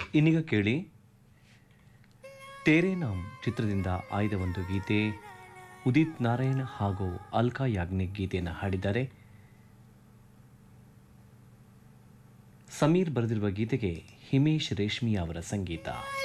ಇನ್ನೀಗ ಕೇಳಿ ತೇರೆ ನಾಮ್ ಚಿತ್ರದಿಂದ ಆಯ್ದ ಒಂದು ಗೀತೆ. ಉದಿತ್ ನಾರಾಯಣ್ ಹಾಗೂ ಅಲ್ಕಾ ಯಾಗ್ನಿಕ್ ಗೀತೆಯನ್ನು ಹಾಡಿದ್ದಾರೆ. ಸಮೀರ್ ಬರೆದಿರುವ ಗೀತೆಗೆ ಹಿಮೇಶ್ ರೇಷ್ಮಿಯಾ ಅವರ ಸಂಗೀತ.